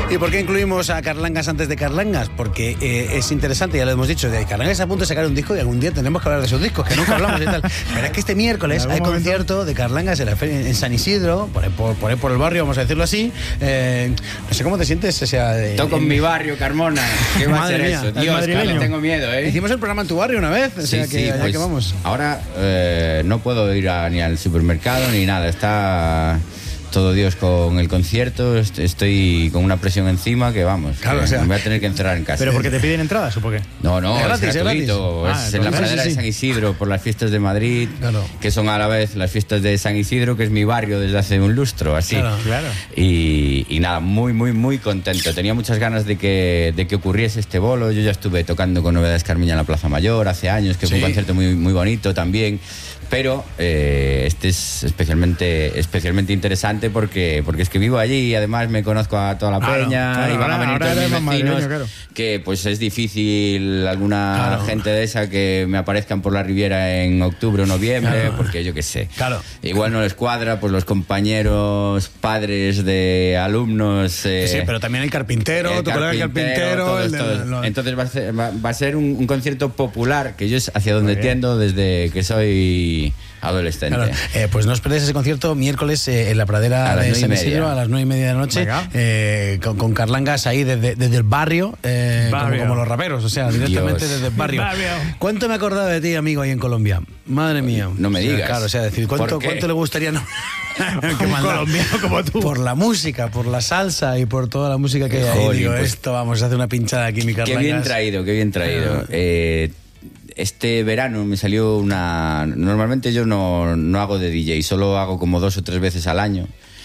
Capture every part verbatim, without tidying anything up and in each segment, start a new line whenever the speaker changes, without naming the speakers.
¿Y por qué incluimos a Carlangas antes de Carlangas? Porque eh, es interesante, ya lo hemos dicho, de Carlangas está a punto de sacar un disco y algún día tenemos que hablar de esos discos, que nunca hablamos y tal. Pero es que este miércoles hay momento? concierto de Carlangas en, la feria, en San Isidro, por ahí por, por, por el barrio, vamos a decirlo así. Eh, no sé cómo te sientes. O sea, de,
Toco en, en mi barrio, Carmona. ¿Qué va a ser mía, eso? Dios, claro, tengo miedo, ¿eh?
Hicimos el programa en tu barrio una vez, o sea
sí,
que
sí,
allá
pues,
que vamos.
Ahora eh, no puedo ir a, ni al supermercado ni nada, está todo Dios con el concierto, estoy con una presión encima que vamos,
claro,
que
o sea,
me voy a tener que encerrar en casa.
¿Pero porque te piden entradas o por qué?
No, no,
es,
es
gratis,
gratuito,
es,
es,
gratis.
es
ah,
en la pradera
sí, sí.
de San Isidro por las fiestas de Madrid,
claro.
que son a la vez las fiestas de San Isidro, que es mi barrio desde hace un lustro, así.
Claro, claro.
Y, y nada, muy, muy, muy contento. Tenía muchas ganas de que, de que ocurriese este bolo. Yo ya estuve tocando con Novedades Carmiña en la Plaza Mayor hace años, que sí. fue un concierto muy, muy bonito también. Pero eh, este es especialmente, especialmente interesante porque, porque es que vivo allí y además me conozco a toda la
claro,
peña
claro,
y van
ahora,
a venir todos mis vecinos,
madrileño, claro.
que pues es difícil alguna
claro.
gente de esa que me aparezcan por la Riviera en octubre o noviembre,
claro.
porque yo qué sé.
Claro.
Igual no les cuadra, pues los compañeros, padres de alumnos... Eh,
sí, pero también el carpintero,
el
tu colega el carpintero...
todo,
el de,
todo.
Lo...
Entonces va a ser, va, va a ser un, un concierto popular, que yo es hacia donde tiendo desde que soy adolescente.
Claro. Eh, pues no os perdéis ese concierto miércoles eh, en la pradera de San Isidro a las nueve y media de la noche, eh, con, con Carlangas ahí desde, desde el barrio, eh, barrio. Como, como los raperos, o sea, directamente Dios. desde el barrio. barrio. ¿Cuánto me he acordado de ti, amigo, ahí en Colombia? Madre mía.
No me digas.
Claro, o sea, decir, ¿cuánto, ¿cuánto le gustaría no?
Un colombiano como tú.
Por la música, por la salsa y por toda la música que hay ahí.
Jolín,
digo,
pues,
esto, vamos a hacer una pinchada aquí, mi Carlangas.
Qué bien traído, qué bien traído. Eh, Este verano me salió una... Normalmente yo no, no hago de D J, solo hago como dos o tres veces al año,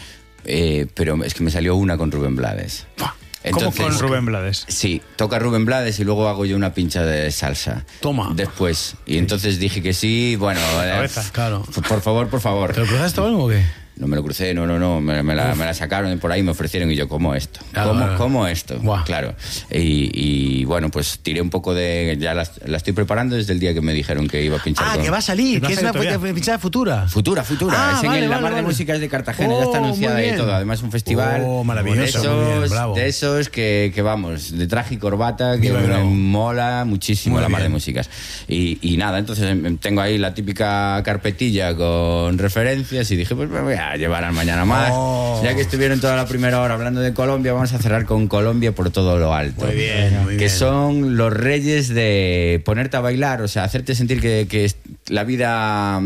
eh, pero es que me salió una con Rubén Blades.
Entonces, ¿cómo con Rubén Blades?
Sí, toca Rubén Blades y luego hago yo una pincha de salsa.
Toma.
Después. Y entonces dije que sí, bueno... Eh,
claro.
Por favor, por favor.
¿Te lo cruzaste o algo o qué?
No me lo crucé, no, no, no, me, me, la, me la sacaron por ahí, me ofrecieron y yo, ¿cómo esto?
Claro,
¿Cómo,
claro.
¿Cómo esto?
Buah.
Claro. Y, y bueno, pues tiré un poco de... Ya la, la estoy preparando desde el día que me dijeron que iba a pinchar.
Ah,
con...
que va a salir, que es una pinchada futura.
Futura, futura.
Ah,
es en
vale,
el, la
vale,
Mar
vale.
de Músicas de Cartagena,
oh,
ya está anunciada y todo. Además, un festival
oh, maravilloso,
de esos,
muy bien, bravo.
de, esos que, que vamos, de traje y corbata, que
Viva,
me
bravo.
mola muchísimo
Muy
la Mar
bien.
de Músicas. Y, y nada, entonces tengo ahí la típica carpetilla con referencias y dije, pues me voy a llevar al mañana más.
Oh.
Ya que estuvieron toda la primera hora hablando de Colombia, vamos a cerrar con Colombia por todo lo alto.
Muy bien, muy
que
bien.
son los reyes de ponerte a bailar, o sea, hacerte sentir que, que la vida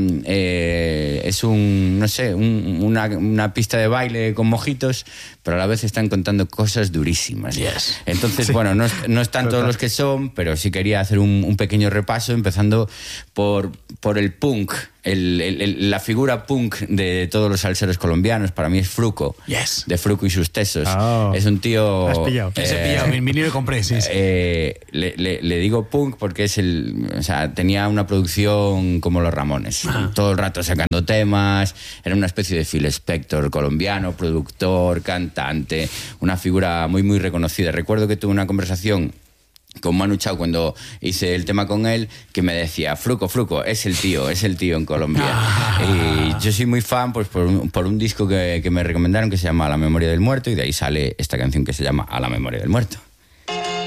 eh, es un, no sé, un, una, una pista de baile con mojitos, pero a la vez están contando cosas durísimas.
Yes.
Entonces,
Sí.
bueno, no, no están
Total.
todos los que son, pero sí quería hacer un, un pequeño repaso, empezando por, por el punk. El, el, el, la figura punk de todos los salseros colombianos para mí es Fruco,
Yes.
de Fruco y sus tesos.
Oh.
Es un tío...
Has pillado.
Ese pillado, mi vino y compré, sí, sí.
Eh, le, le, le digo punk porque es el, o sea, tenía una producción como los Ramones,
Ah.
todo el rato sacando temas, era una especie de Phil Spector colombiano, productor, cantante, una figura muy muy reconocida. Recuerdo que tuve una conversación con Manu Chao cuando hice el tema con él, que me decía, Fruco, Fruco, es el tío, es el tío en Colombia.
Ah.
Y yo soy muy fan pues por un, por un disco que, que me recomendaron que se llama A la memoria del muerto, y de ahí sale esta canción que se llama A la memoria del muerto.